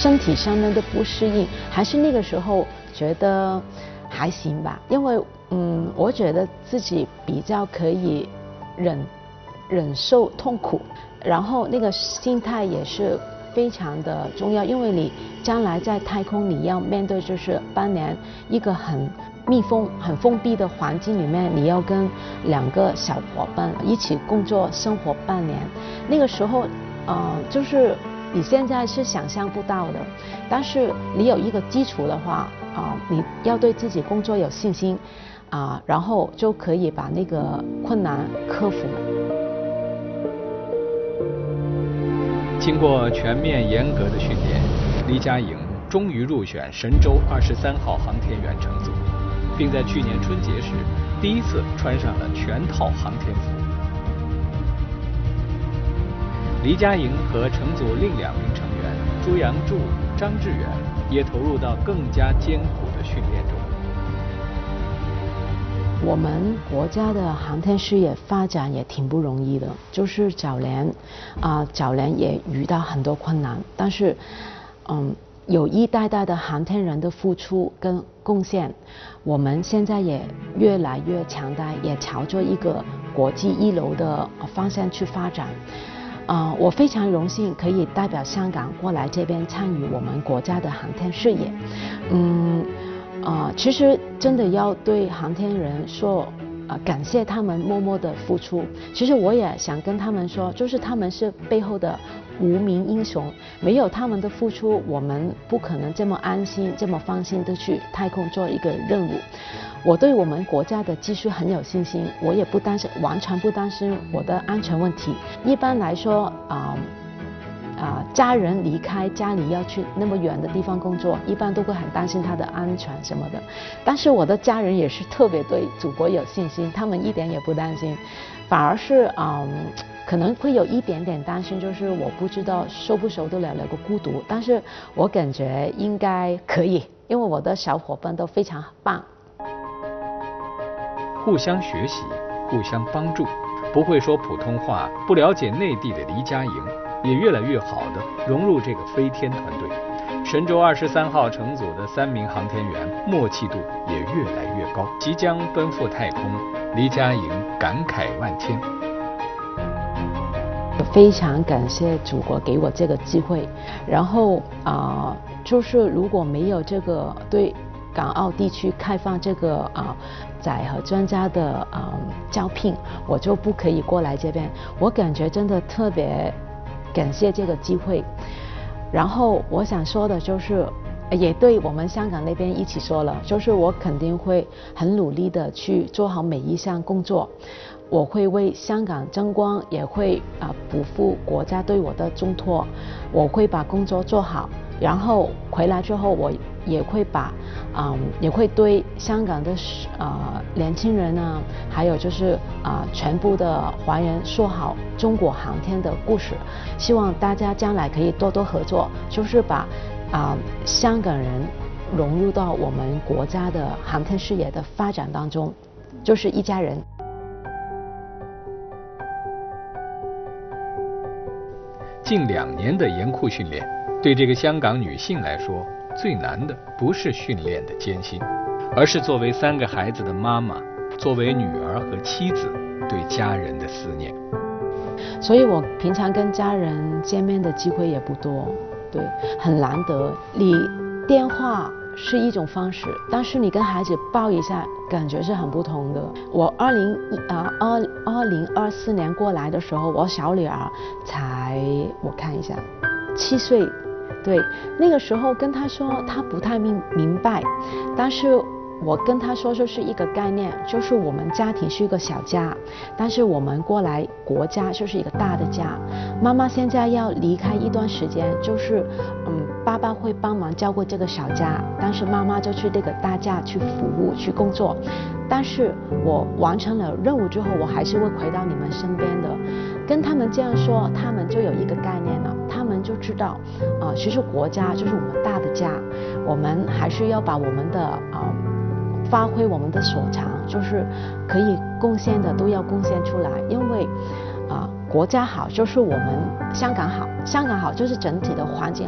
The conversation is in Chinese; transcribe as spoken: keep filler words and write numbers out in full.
身体上面的不适应，还是那个时候觉得还行吧，因为嗯，我觉得自己比较可以忍忍受痛苦，然后那个心态也是非常的重要，因为你将来在太空你要面对就是半年一个很密封、很封闭的环境里面，你要跟两个小伙伴一起工作生活半年，那个时候呃就是你现在是想象不到的，但是你有一个基础的话啊、呃，你要对自己工作有信心啊、呃，然后就可以把那个困难克服。 经过全面严格的训练，黎佳莹终于入选神舟二十三号航天员乘组，并在去年春节时第一次穿上了全套航天服。黎佳莹和乘组另两名成员朱杨柱、张志远也投入到更加艰苦的训练中。 我们国家的航天事业发展也挺不容易的，就是早年啊、呃，早年也遇到很多困难，但是嗯，有一代代的航天人的付出跟贡献，我们现在也越来越强大，也朝着一个国际一流的方向去发展。啊、呃，我非常荣幸可以代表香港过来这边参与我们国家的航天事业。嗯，啊、呃，其实真的要对航天人说，呃，感谢他们默默的付出。其实我也想跟他们说，就是他们是背后的无名英雄，没有他们的付出，我们不可能这么安心、这么放心的去太空做一个任务。我对我们国家的技术很有信心，我也不担心，完全不担心我的安全问题。一般来说，啊、呃、啊、呃，家人离开家里要去那么远的地方工作，一般都会很担心他的安全什么的。但是我的家人也是特别对祖国有信心，他们一点也不担心，反而是嗯。可能会有一点点担心，就是我不知道受不受得了那个孤独，但是我感觉应该可以，因为我的小伙伴都非常棒。 互相学习，互相帮助，不会说普通话、不了解内地的黎佳莹，也越来越好地融入这个飞天团队。神舟二十三号乘组的三名航天员默契度也越来越高，即将奔赴太空，黎佳莹感慨万千。 非常感谢祖国给我这个机会，然后啊、呃，就是如果没有这个对港澳地区开放这个啊、呃、载荷专家的啊、呃、招聘，我就不可以过来这边。我感觉真的特别感谢这个机会。然后我想说的就是，也对我们香港那边一起说了，就是我肯定会很努力的去做好每一项工作。我会为香港争光，也会啊、呃、不负国家对我的重托。我会把工作做好，然后回来之后，我也会把啊、呃、也会对香港的啊、呃、年轻人呢，还有就是啊、呃、全部的华人说好中国航天的故事。希望大家将来可以多多合作，就是把啊、呃、香港人融入到我们国家的航天事业的发展当中，就是一家人。 近两年的严酷训练，对这个香港女性来说，最难的不是训练的艰辛，而是作为三个孩子的妈妈，作为女儿和妻子对家人的思念。 所以我平常跟家人见面的机会也不多，对，很难得。你电话是一种方式，但是你跟孩子抱一下，感觉是很不同的。我二零啊二二零二四年过来的时候，我小女儿才我看一下七岁，对，那个时候跟她说，她不太明明白，但是我跟她说就是一个概念，就是我们家庭是一个小家，但是我们过来国家就是一个大的家。妈妈现在要离开一段时间，就是嗯，爸爸会帮忙照顾这个小家，但是妈妈就去这个大家去服务去工作。但是我完成了任务之后，我还是会回到你们身边的。跟他们这样说，他们就有一个概念了，他们就知道啊、呃，其实国家就是我们大的家，我们还是要把我们的啊。呃发挥我们的所长，就是可以贡献的都要贡献出来，因为啊、呃、国家好就是我们香港好，香港好就是整体的环境